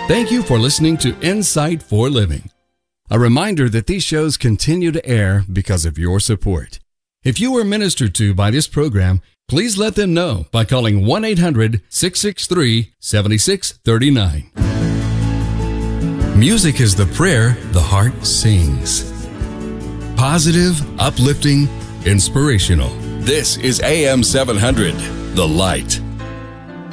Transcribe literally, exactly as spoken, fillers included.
Thank you for listening to Insight for Living. A reminder that these shows continue to air because of your support. If you were ministered to by this program, please let them know by calling one eight hundred, six six three, seven six three nine. Music is the prayer the heart sings. Positive, uplifting, inspirational. This is A M seven hundred, The Light.